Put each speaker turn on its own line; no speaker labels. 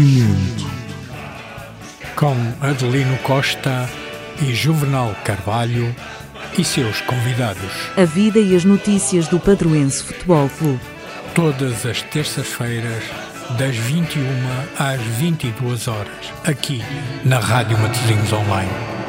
Com Adelino Costa e Juvenal Carvalho e seus convidados.
A vida e as notícias do Padroense Futebol Clube.
Todas as terças-feiras, das 21 às 22 horas, aqui na Rádio Matosinhos Online.